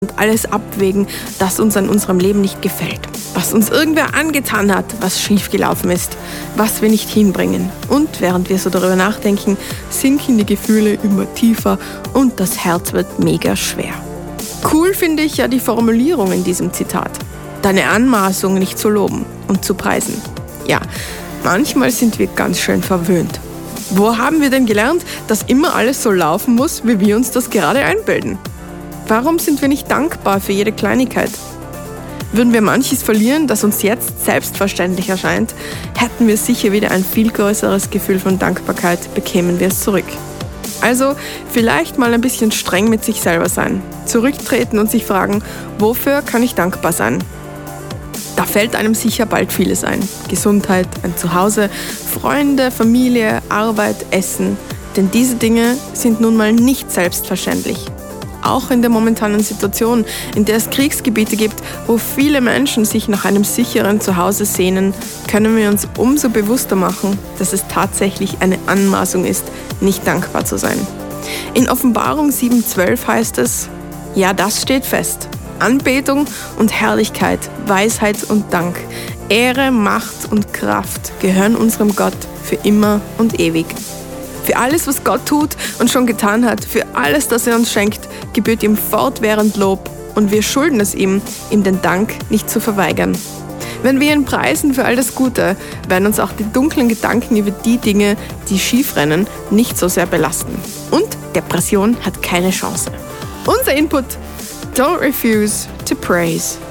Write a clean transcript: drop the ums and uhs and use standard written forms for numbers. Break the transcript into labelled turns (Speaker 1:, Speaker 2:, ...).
Speaker 1: und alles abwägen, das uns an unserem Leben nicht gefällt. Was uns irgendwer angetan hat, was schiefgelaufen ist, was wir nicht hinbringen. Und während wir so darüber nachdenken, sinken die Gefühle immer tiefer und das Herz wird mega schwer. Cool finde ich ja die Formulierung in diesem Zitat. Deine Anmaßung nicht zu loben und zu preisen. Ja, manchmal sind wir ganz schön verwöhnt. Wo haben wir denn gelernt, dass immer alles so laufen muss, wie wir uns das gerade einbilden? Warum sind wir nicht dankbar für jede Kleinigkeit? Würden wir manches verlieren, das uns jetzt selbstverständlich erscheint, hätten wir sicher wieder ein viel größeres Gefühl von Dankbarkeit, bekämen wir es zurück. Also vielleicht mal ein bisschen streng mit sich selber sein, zurücktreten und sich fragen, wofür kann ich dankbar sein? Da fällt einem sicher bald vieles ein. Gesundheit, ein Zuhause, Freunde, Familie, Arbeit, Essen. Denn diese Dinge sind nun mal nicht selbstverständlich. Auch in der momentanen Situation, in der es Kriegsgebiete gibt, wo viele Menschen sich nach einem sicheren Zuhause sehnen, können wir uns umso bewusster machen, dass es tatsächlich eine Anmaßung ist, nicht dankbar zu sein. In Offenbarung 7,12 heißt es, ja, das steht fest. Anbetung und Herrlichkeit, Weisheit und Dank, Ehre, Macht und Kraft gehören unserem Gott für immer und ewig. Für alles, was Gott tut und schon getan hat, für alles, das er uns schenkt, gebührt ihm fortwährend Lob und wir schulden es ihm, ihm den Dank nicht zu verweigern. Wenn wir ihn preisen für all das Gute, werden uns auch die dunklen Gedanken über die Dinge, die schiefrennen, nicht so sehr belasten. Und Depression hat keine Chance. Unser Input: Don't refuse to praise.